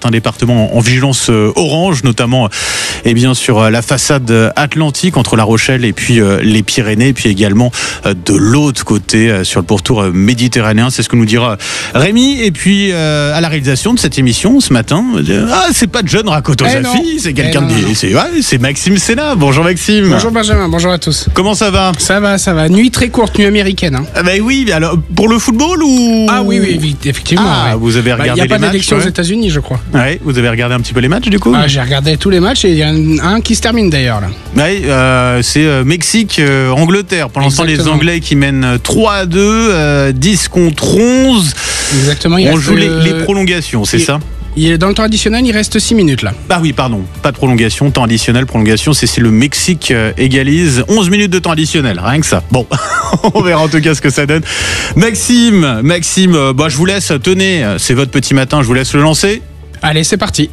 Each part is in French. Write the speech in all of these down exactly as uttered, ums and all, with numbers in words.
certains départements en vigilance orange, notamment eh bien, sur la façade atlantique entre La Rochelle et puis les Pyrénées, et puis également de l'autre côté sur le pourtour méditerranéen. C'est ce que nous dira Rémi. Et puis à la réalisation de cette émission ce matin, ah, c'est pas John Rakotosafi, c'est quelqu'un eh de... C'est, ouais, c'est Maxime Sénat. Bonjour Maxime. Bonjour Benjamin, bonjour à tous. Comment ça va ? Ça va, ça va. Nuit très courte, nuit américaine. Hein. Ah bah oui, mais alors pour le football ou... Ah oui, oui, effectivement. Ah, ouais. vous avez regardé bah, les matchs. Il n'y a pas d'élection ouais. aux États-Unis, je crois. Ouais, vous avez regardé un petit peu les matchs du coup ? Ah, j'ai regardé tous les matchs et il y en a un qui se termine d'ailleurs là. Ouais, euh, c'est euh, Mexique, euh, Angleterre. Pour l'instant, les Anglais qui mènent trois à deux, euh, dix contre onze. Exactement. On joue les, les prolongations, c'est il... ça ? Il est dans le temps additionnel, il reste six minutes là. Bah oui, pardon, pas de prolongation, temps additionnel, prolongation, c'est si le Mexique euh, égalise onze minutes de temps additionnel, rien que ça. Bon, on verra en tout cas ce que ça donne. Maxime, Maxime, euh, bah, je vous laisse, tenez, c'est votre petit matin, je vous laisse le lancer. Allez, c'est parti.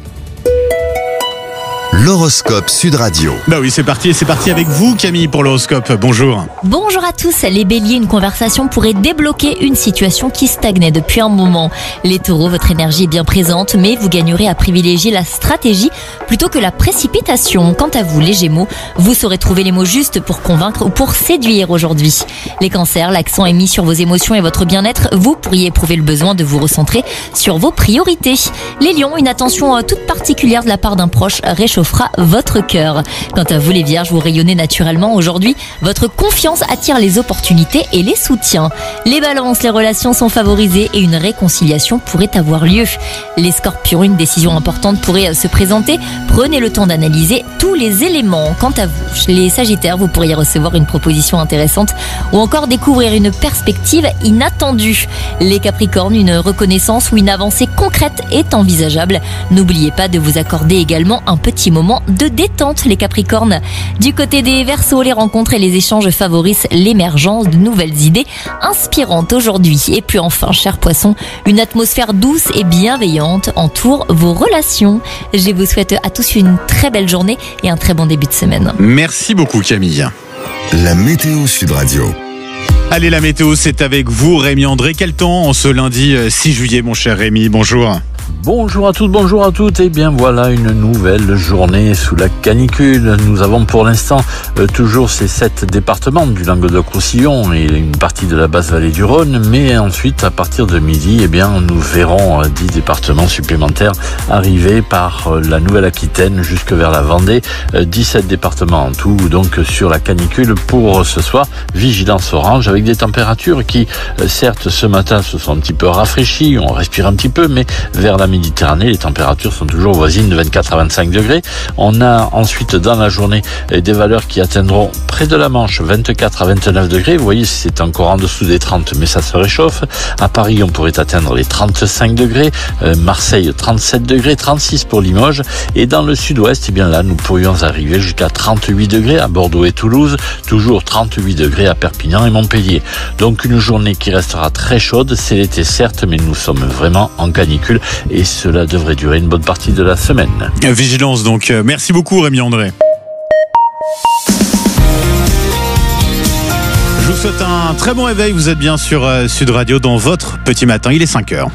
L'horoscope Sud Radio. Bah oui, c'est parti, et c'est parti avec vous Camille pour l'horoscope. Bonjour. Bonjour à tous, les béliers, une conversation pourrait débloquer une situation qui stagnait depuis un moment. Les taureaux, votre énergie est bien présente, mais vous gagnerez à privilégier la stratégie plutôt que la précipitation. Quant à vous, les gémeaux, vous saurez trouver les mots justes pour convaincre ou pour séduire aujourd'hui. Les cancers, l'accent est mis sur vos émotions et votre bien-être, vous pourriez éprouver le besoin de vous recentrer sur vos priorités. Les lions, une attention toute particulière de la part d'un proche réchauffera votre cœur. Quant à vous les vierges, vous rayonnez naturellement aujourd'hui. Votre confiance attire les opportunités et les soutiens. Les balances, les relations sont favorisées et une réconciliation pourrait avoir lieu. Les scorpions, une décision importante pourrait se présenter. Prenez le temps d'analyser tous les éléments. Quant à vous, les sagittaires, vous pourriez recevoir une proposition intéressante ou encore découvrir une perspective inattendue. Les capricornes, une reconnaissance ou une avancée concrète est envisageable. N'oubliez pas de vous accorder également un petit moment de détente, les capricornes. Du côté des verseaux, les rencontres et les échanges favorisent l'émergence de nouvelles idées inspirantes aujourd'hui. Et puis enfin, chers poissons, une atmosphère douce et bienveillante entoure vos relations. Je vous souhaite à tous une très belle journée et un très bon début de semaine. Merci beaucoup Camille. La météo Sud Radio. Allez, la météo, c'est avec vous Rémi André. Quel temps en ce lundi six juillet, mon cher Rémi ? Bonjour. Bonjour à toutes, bonjour à toutes. Et bien voilà une nouvelle journée sous la canicule. Nous avons pour l'instant euh, toujours ces sept départements du Languedoc-Roussillon et une partie de la basse vallée du Rhône. Mais ensuite, à partir de midi, eh bien, nous verrons euh, dix départements supplémentaires arriver par euh, la Nouvelle-Aquitaine jusque vers la Vendée. Euh, dix-sept départements en tout, donc sur la canicule pour ce soir. Vigilance orange avec des températures qui, euh, certes, ce matin se sont un petit peu rafraîchies. On respire un petit peu, mais vers la Méditerranée, les températures sont toujours voisines de vingt-quatre à vingt-cinq degrés. On a ensuite dans la journée des valeurs qui atteindront près de la Manche vingt-quatre à vingt-neuf degrés. Vous voyez, c'est encore en dessous des trente, mais ça se réchauffe. À Paris, on pourrait atteindre les trente-cinq degrés. Euh, Marseille, trente-sept degrés, trente-six pour Limoges. Et dans le sud-ouest, eh bien là, nous pourrions arriver jusqu'à trente-huit degrés à Bordeaux et Toulouse. Toujours trente-huit degrés à Perpignan et Montpellier. Donc une journée qui restera très chaude. C'est l'été certes, mais nous sommes vraiment en canicule. Et cela devrait durer une bonne partie de la semaine. Vigilance donc. Merci beaucoup Rémi André. Je vous souhaite un très bon réveil. Vous êtes bien sur Sud Radio dans votre petit matin. Il est cinq heures.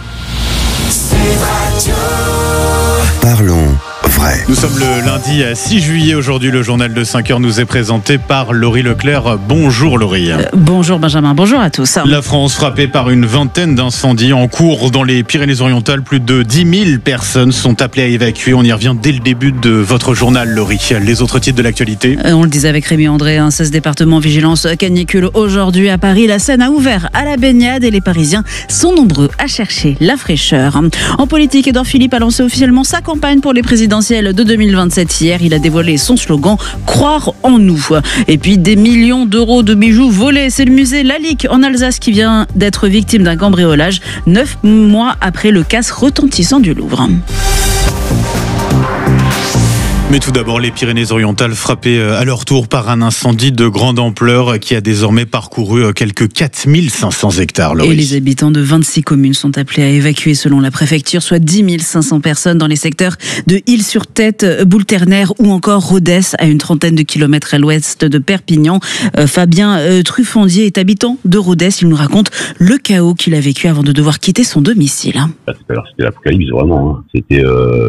Parlons vrai. Nous sommes le lundi six juillet. Aujourd'hui, le journal de cinq heures nous est présenté par Laurie Leclerc. Bonjour Laurie. Euh, bonjour Benjamin, bonjour à tous. La France frappée par une vingtaine d'incendies en cours dans les Pyrénées-Orientales. Plus de dix mille personnes sont appelées à évacuer. On y revient dès le début de votre journal, Laurie. Les autres titres de l'actualité. Euh, on le disait avec Rémi André, hein, seize départements vigilance canicule aujourd'hui à Paris. La Seine a ouvert à la baignade et les Parisiens sont nombreux à chercher la fraîcheur. En politique, Édouard Philippe a lancé officiellement sa campagne pour les présidentielles de deux mille vingt-sept. Hier, il a dévoilé son slogan « Croire en nous ». Et puis des millions d'euros de bijoux volés. C'est le musée Lalique en Alsace qui vient d'être victime d'un cambriolage neuf mois après le casse retentissant du Louvre. Mais tout d'abord, les Pyrénées-Orientales frappées à leur tour par un incendie de grande ampleur qui a désormais parcouru quelques quatre mille cinq cents hectares. Laurie. Et les habitants de vingt-six communes sont appelés à évacuer selon la préfecture, soit dix mille cinq cents personnes dans les secteurs de Île-sur-Tête, Boule-Ternaire ou encore Rodez, à une trentaine de kilomètres à l'ouest de Perpignan. Euh, Fabien euh, Truffandier est habitant de Rodez. Il nous raconte le chaos qu'il a vécu avant de devoir quitter son domicile. C'était l'apocalypse, vraiment. Hein. C'était... Euh...